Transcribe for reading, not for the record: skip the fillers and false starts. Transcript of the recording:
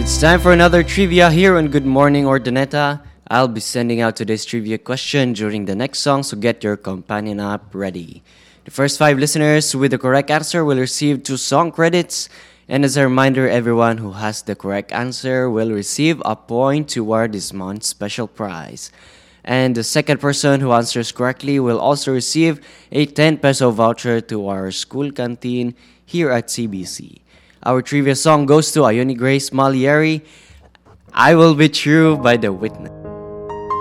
It's time for another trivia here on Good Morning Ordineta. I'll be sending out today's trivia question during the next song, so get your companion app ready. The first 5 listeners with the correct answer will receive 2 song credits. And as a reminder, everyone who has the correct answer will receive a point toward this month's special prize. And the second person who answers correctly will also receive a 10 peso voucher to our school canteen here at CBC. Our trivia song goes to Ione Grace Malieri, I Will Be True by The Witness.